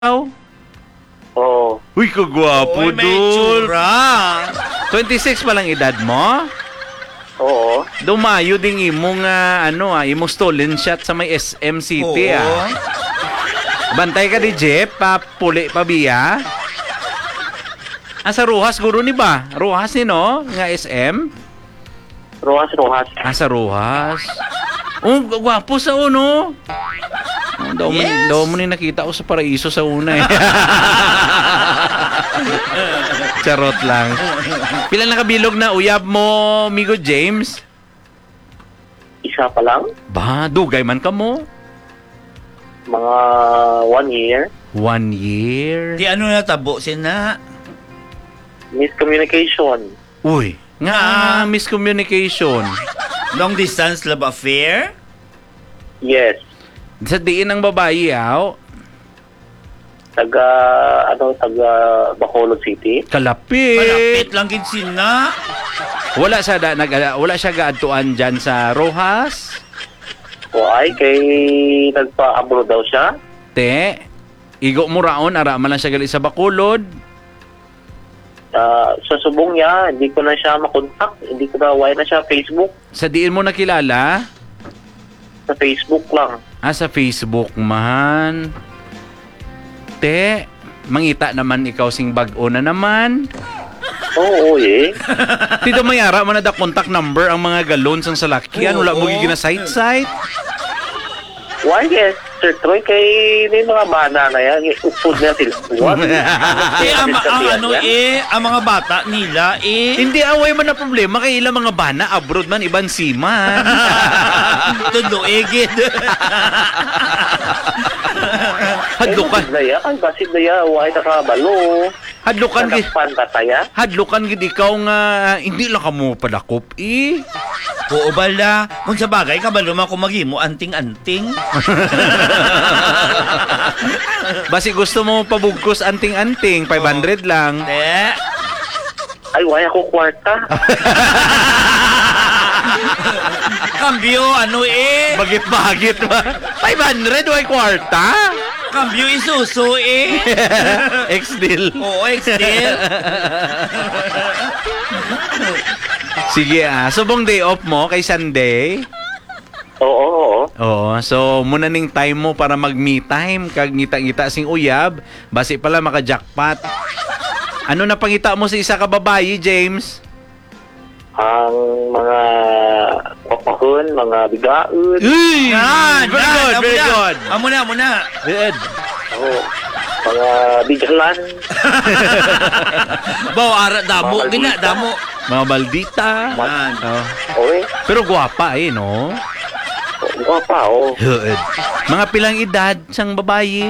Oo. Uy, kagwapo, Oy, may Dul. tsura. 26 pa lang edad mo? Oo. Dumayo ding imong imong stolen shot sa may SM City Oo. Bantay ka di Jeep, puli pa biya. Sa Rojas guro ni ba? Rojas ni no? Nga SM? Rojas. Sa Rojas. Oh, gwapo sa uno. Yes. Daw mo ni nakita ko sa Paraiso sa una eh. Charot lang. Pila nakabilog na uyab mo, Migo James? Isa pa lang. Ba, dugay man ka mo. Mga 1 year. 1 year. Di ano na tabo sina. Miscommunication. Uy, nga miscommunication. Long distance love affair? Yes. Sa diin ng babae, Taga Bacolod City. kalapit. Malapit lang gid sina. Wala siya gaadtuan dyan sa Rojas. Why? Kay nagpa-abroad daw siya. Te, igo mo raon, ara man lang siya gali sa Bacolod. Sa subong niya, hindi ko na siya makontak. Hindi ko na, why na siya Facebook? Sa diin mo nakilala? Sa Facebook lang. Sa Facebook man. Te, mangita naman ikaw sing bag-o na naman. Oo, eh. Tito mayara man na da contact number ang mga galons ang salakyan. Wala mo gigina site. Why, yes, Sir Troy, kay may mga bana na yan. Upod na sila. What? Ang mga bata nila Hindi away man na problema kay ilang mga bana abroad man iban siman. tulo egid. Hadlukan. Ay, basit na ya. Why nakabalo? Hadlukan gid. Nakapantataya? Hadlukan gid ikaw nga hindi lang kamo padakop Oo bala, kung sa bagay kabalo man ko magimo anting-anting. Basi gusto mo pabugkos anting-anting 500 lang. Te. Ay, why ako kwarta? Kambyo Bagit ba? 500 way kwarta. Kambyo isuso Ex-deal. Oo, ex-deal. Sige subong day off mo kay Sunday. Oo. Oo, so muna ning time mo para mag-me time kag ngita-ngita sing uyab, basi pala maka-jackpot. Ano na pangita mo sa isa ka babayi, James? Ang mga papahon, mga bigaon. Uy! Very good. Amo na. Good. Oo. Mga bigalan. Baw ara damo Mga gina maldita. damo. Mga baldita. Man. Oh. Okay. Pero gwapa no? Guwapa, oo. Good. Mga pilang edad sang babayi?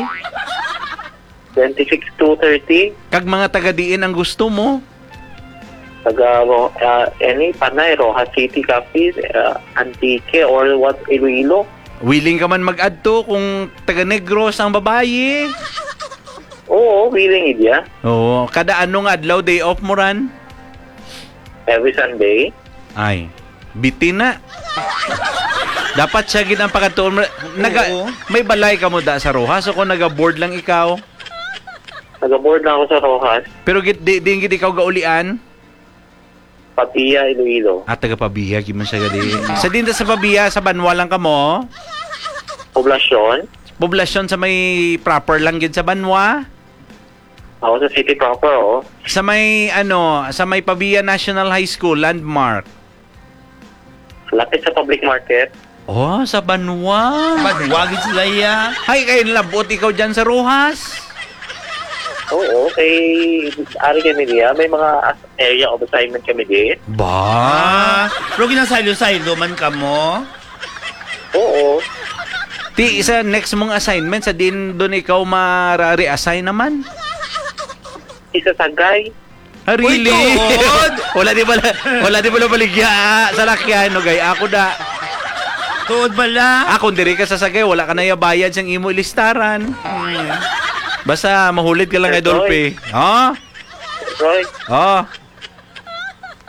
26 to 30. Kag mga taga-diin ang gusto mo? Taga Panay, Rojas City, Capiz, Antique, or what, Iloilo. Willing ka man mag-adto kung taga-Negros ang babayi? Oo, willing idya. Oo. Kada anong adlaw day off mo ran? Every Sunday. Ay, bitin na. Dapat siya gid ang pagkatuon. Oo. May balay ka mo da sa Rojas o kung naga-board lang ikaw? Nag-board na ako sa Rojas. Pero di gid ikaw gaulian? Patia, Iloilo. Taga Pabiya, gid man siya gadi. Sa dinta sa Pabiya, sa Banwa lang ka mo? Poblasyon. Poblasyon sa may proper lang gid sa Banwa? Ako sa city proper, oo. Sa may sa may Pabiya National High School, landmark. Lapit sa public market. Oh, sa Banwa. Madwagid sila ya. Hay, kayo labot ikaw dyan sa Rojas. Oo, kay Ari kami diya. May mga area of assignment kami diya. Ba? Pero ginasaylo-saylo man ka mo. Oo. Ti, isa next mong assignment, sa din doon ikaw ma-reassign naman. Isa Sagay. Really? Uy, tuod! wala di pala baligya sa lakyan, no, gay. Ako da. Tuod bala. Kung diri ka sasagay, wala ka na yabayad siyang imo ilistaran. Basta mahulid ka lang kay Sir Troy. Dolphy. Ha? Roy, Oh.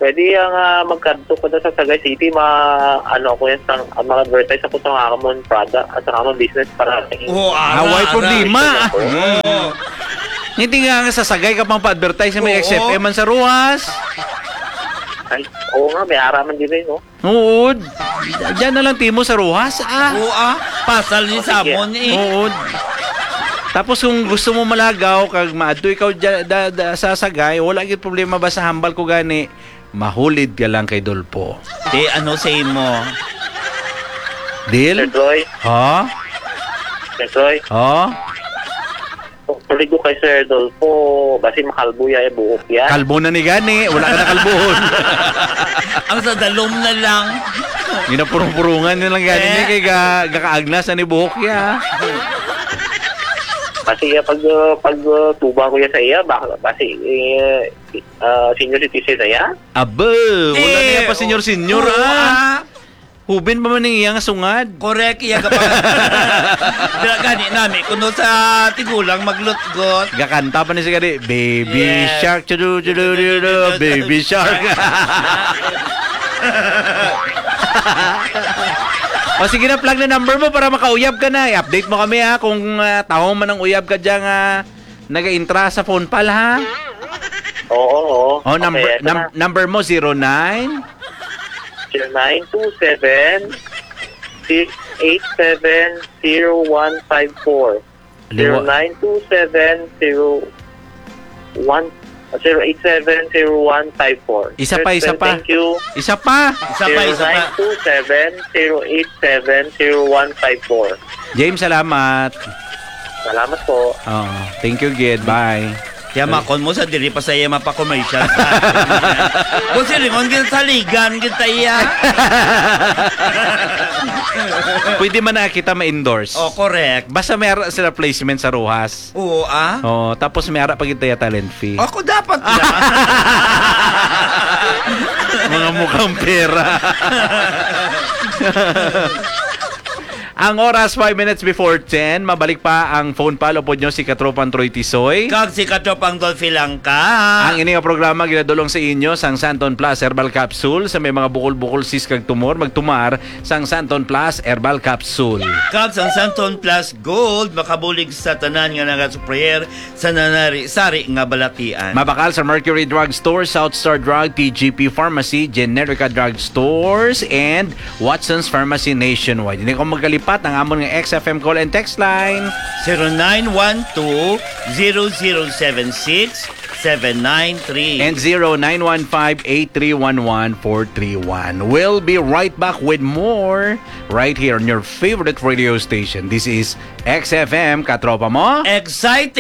Pwede ang magkanto ko na sa Sagay City, ako yan, mag-advertise ako sa Hamon product at sa Hamon business para Away problema. Oo. Hindi nga sa sagay ka pang pa-advertise may Oo. XFM man sa Ruas. Ay, oo nga, may araman din rin, no? Oo. Diyan na lang timo sa Ruas. Oo, pasal ni Samon eh. Oo. Tapos kung gusto mo malagaw kag maadto ikaw sa sagay, wala gid problema ba sa hambal ko gani. Mahulid ka lang kay Dolpo. Ano say mo? Sir Deal? Troy, Ha? Sir Troy, Ha? tuloy ko kay Sir Dolfo, basi makalbo ya buhok yan. Kalbo na ni gani, wala ka na kalbohon. Ang sa dalom na lang. Ginapurong-purungan nilang gani ni kay gakaagnas na ni buhok ya. Basi pag tuba ko ya sa iya, basi senior citizen na ya. Aba, wala na yan pa senyor-senyor Hubin pa man iyang sungad. Correct, iya ka pa. Gani nami, kuno sa tigulang maglutgot. Gakanta pa ni si gani, Baby Yes. Shark, chudu-chudu-chudu, Baby Shark. O sige na, plug na number mo para makauyab ka na. I-update mo kami kung taong man ang uyab ka dyan nag-intra sa phone pal Oo. O number, Okay, ito na. number mo 09 0927 687 0154. Liwa- 0927-087-0154. Isa pa. Thank you. Isa pa. Isa pa. 0927-087-0154. James, salamat. Salamat po. Thank you, Gid. Bye. Kaya makon mo sa diri pa sa iya mapa-commercial. Kung silingon kita sa ligan kita iya. Pwede man na kita ma-endorse. Oh, correct. Basta may ara sila placement sa Ruhas. Oo, Tapos may ara pa kita ya talent fee. Ako dapat na. Mga mukhang pera. Ang oras 5 minutes before 10. Mabalik pa ang phone palo po nyo si Katropang Troy Tisoy. Kag si Katropang Dolphy lang ka. Ang ini nga programa ginadulong sa inyo sang Santon Plus Herbal Capsule sa may mga bukol-bukol sis kag tumor magtumar sang Santon Plus Herbal Capsule. Kag sa Santon Plus Gold makabulig sa tanan nga nagasprayer sa nanari-sari nga balatian. Mabakal sa Mercury Drug Store, South Star Drug, TGP Pharmacy, Generica Drug Stores, and Watson's Pharmacy nationwide. Hindi ko magkalipat ang amon nga XFM call and text line 0912-0076-793 and 0915-8311-431. We'll be right back with more right here on your favorite radio station. This is XFM, Katropa mo. Excited!